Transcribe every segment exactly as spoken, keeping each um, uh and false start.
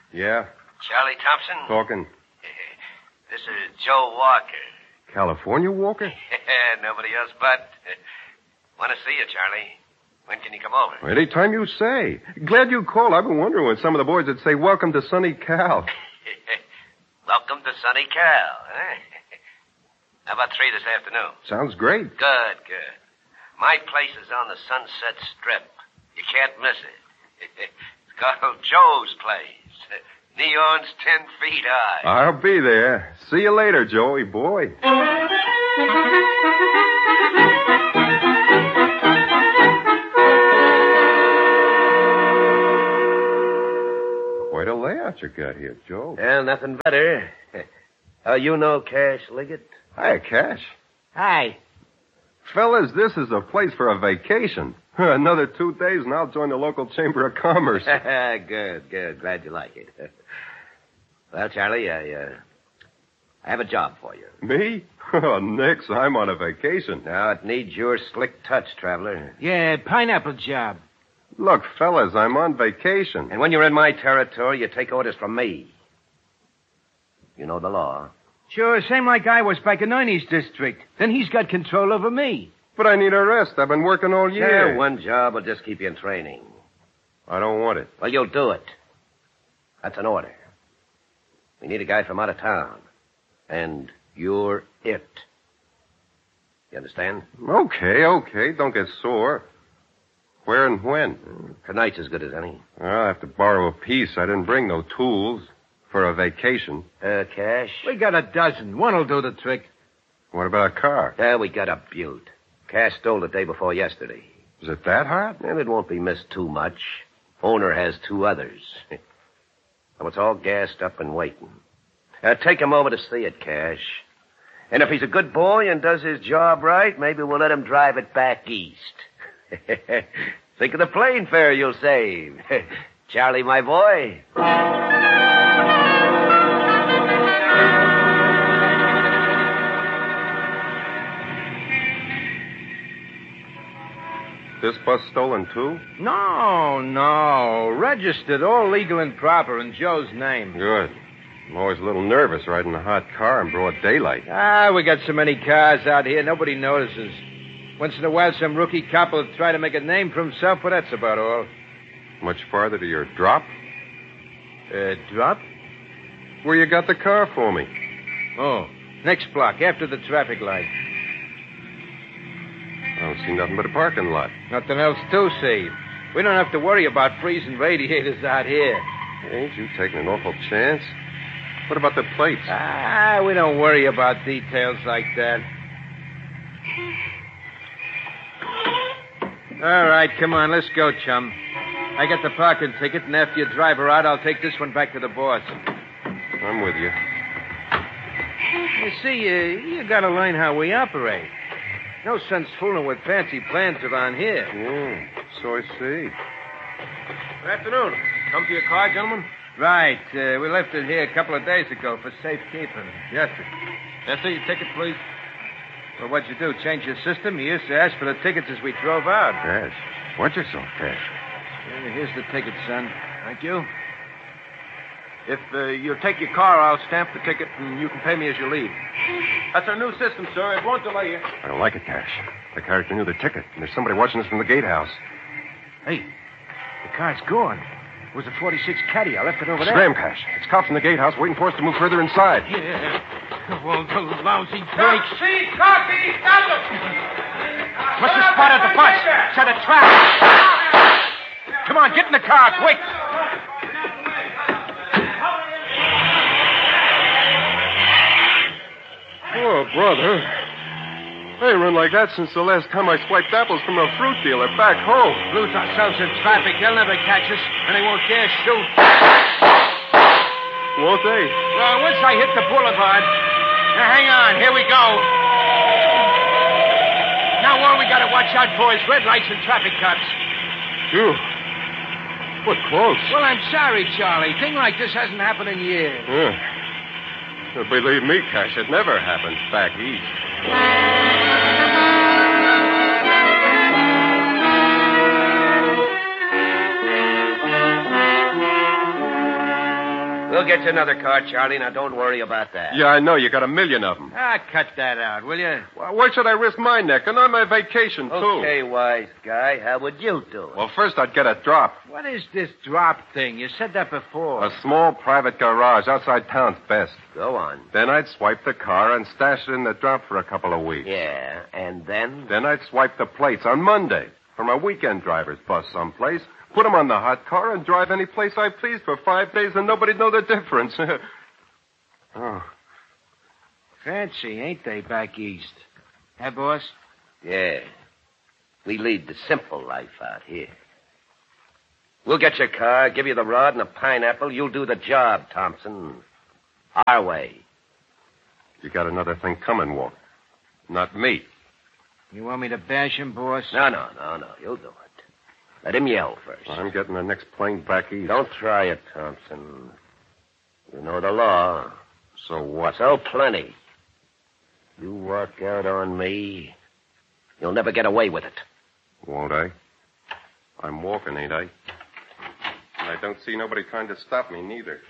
Yeah? Charlie Thompson? Talking. This is Joe Walker. California Walker? Nobody else but. Want to see you, Charlie. When can you come over? Anytime you say. Glad you called. I've been wondering when some of the boys would say, welcome to sunny Cal. Welcome to sunny Cal, huh? How about three this afternoon? Sounds great. Good, good. My place is on the Sunset Strip. You can't miss it. It's called Joe's Place. Neon's ten feet high. I'll be there. See you later, Joey boy. Quite a layout you got here, Joe. Well, nothing better. Oh, you know Cash Liggett? Hi, Cash. Hi. Fellas, this is a place for a vacation. Another two days and I'll join the local Chamber of Commerce. Good, good. Glad you like it. Well, Charlie, I, uh, I have a job for you. Me? Oh, nix. I'm on a vacation. Now, it needs your slick touch, Traveler. Yeah, pineapple job. Look, fellas, I'm on vacation. And when you're in my territory, you take orders from me. You know the law. Sure, same like I was back in Ernie's district. Then he's got control over me. But I need a rest. I've been working all year. Yeah, one job will just keep you in training. I don't want it. Well, you'll do it. That's an order. We need a guy from out of town. And you're it. You understand? Okay, okay. Don't get sore. Where and when? Tonight's as good as any. I'll have to borrow a piece. I didn't bring no tools for a vacation. Uh, Cash? We got a dozen. One'll do the trick. What about a car? Yeah, we got a Butte. Cash stole the day before yesterday. Is it that hot? And it won't be missed too much. Owner has two others. So it's all gassed up and waiting. Uh, take him over to see it, Cash. And if he's a good boy and does his job right, maybe we'll let him drive it back east. Think of the plane fare you'll save. Charlie, my boy. This bus stolen, too? No, no. Registered, all legal and proper in Joe's name. Good. I'm always a little nervous riding a hot car in broad daylight. Ah, we got so many cars out here, nobody notices. Once in a while, some rookie cop will try to make a name for himself, but that's about all. Much farther to your drop? Uh, drop? Where you got the car for me? Oh, next block, after the traffic light. I don't see nothing but a parking lot. Nothing else to see. We don't have to worry about freezing radiators out here. Ain't you taking an awful chance? What about the plates? Ah, we don't worry about details like that. All right, come on, let's go, chum. I got the parking ticket, and after you drive her out, I'll take this one back to the boss. I'm with you. You see, uh, you gotta learn how we operate. No sense fooling with fancy plans around here. Yeah, so I see. Good afternoon. Come to your car, gentlemen? Right. Uh, we left it here a couple of days ago for safekeeping. Yes, sir. Yes, sir. Your ticket, please. Well, what'd you do? Change your system? You used to ask for the tickets as we drove out. Cash. Watch yourself, Cash. Yeah, here's the ticket, son. Thank you. If uh, you'll take your car, I'll stamp the ticket, and you can pay me as you leave. That's our new system, sir. It won't delay you. I don't like it, Cash. The character knew the ticket, and there's somebody watching us from the gatehouse. Hey, the car's gone. It was a forty-six Caddy. I left it over there. Scram, Cash. It's cops from the gatehouse waiting for us to move further inside. Yeah. Well, those lousy brakes. See, copy, stop them! Must have spotted the bus. Set a trap. Come on, get in the car, quick. Oh, brother. I ain't run like that since the last time I swiped apples from a fruit dealer back home. Lose ourselves in traffic. They'll never catch us, and they won't dare shoot. Won't they? Well, once I hit the boulevard. Now, hang on. Here we go. Now, all we got to watch out for is red lights and traffic cops. Phew. What close. Well, I'm sorry, Charlie. Thing like this hasn't happened in years. Yeah. Believe me, Cash, it never happened back east. We'll get you another car, Charlie. Now, don't worry about that. Yeah, I know. You got a million of them. Ah, cut that out, will you? Well, why should I risk my neck? And on my vacation, too. Okay, wise guy. How would you do it? Well, first I'd get a drop. What is this drop thing? You said that before. A small private garage outside town's best. Go on. Then I'd swipe the car and stash it in the drop for a couple of weeks. Yeah, and then? Then I'd swipe the plates on Monday from a weekend driver's bus someplace, put them on the hot car, and drive any place I pleased for five days, and nobody'd know the difference. Oh. Fancy, ain't they, back east? Huh, boss? Yeah. We lead the simple life out here. We'll get your car, give you the rod and a pineapple. You'll do the job, Thompson. Our way. You got another thing coming, Walt. Not me. You want me to bash him, boss? No, no, no, no. You'll do it. Let him yell first. I'm getting the next plane back east. Don't try it, Thompson. You know the law. So what? So plenty. You walk out on me, you'll never get away with it. Won't I? I'm walking, ain't I? And I don't see nobody trying to stop me, neither.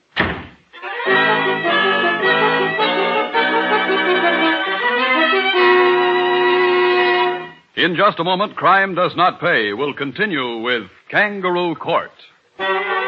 In just a moment, Crime Does Not Pay will continue with Kangaroo Court.